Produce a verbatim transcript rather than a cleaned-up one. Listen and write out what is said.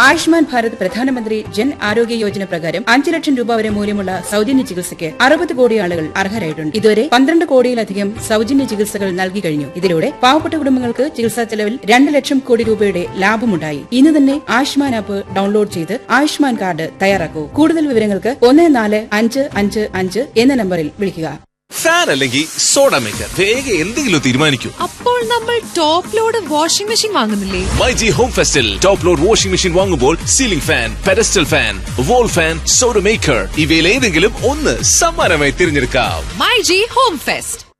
ആയുഷ്മാൻ ഭാരത് പ്രധാനമന്ത്രി ജൻ ആരോഗ്യ യോജന പ്രകാരം അഞ്ച് ലക്ഷം രൂപ വരെ മൂല്യമുള്ള സൌജന്യ ചികിത്സയ്ക്ക് അറുപത് കോടി ആളുകൾ അർഹരായിട്ടുണ്ട്. ഇതുവരെ പന്ത്രണ്ട് കോടിയിലധികം സൌജന്യ ചികിത്സകൾ നൽകി കഴിഞ്ഞു. ഇതിലൂടെ പാവപ്പെട്ട കുടുംബങ്ങൾക്ക് ചികിത്സാ ചെലവിൽ രണ്ട് ലക്ഷം കോടി രൂപയുടെ ലാഭമുണ്ടായി. ഇന്ന് തന്നെ ആയുഷ്മാൻ ആപ്പ് ഡൌൺലോഡ് ചെയ്ത് ആയുഷ്മാൻ കാർഡ് തയ്യാറാക്കൂ. കൂടുതൽ വിവരങ്ങൾക്ക് ഒന്ന് നാല് അഞ്ച് അഞ്ച് അഞ്ച് എന്ന നമ്പറിൽ വിളിക്കുക. ഫാൻ അല്ലെങ്കിൽ സോഡ മേക്കർ, വേഗം എന്തെങ്കിലും തീരുമാനിക്കൂ. അപ്പോൾ നമ്മൾ top load washing machine വാങ്ങുന്നില്ലേ? MyG home ഫെസ്റ്റിൽ top load washing machine വാങ്ങുമ്പോൾ ceiling fan, pedestal fan, wall fan, soda maker ഇവയിൽ ഏതെങ്കിലും ഒന്ന് സമ്മാനമായി തിരഞ്ഞെടുക്കാം. MyG home fest.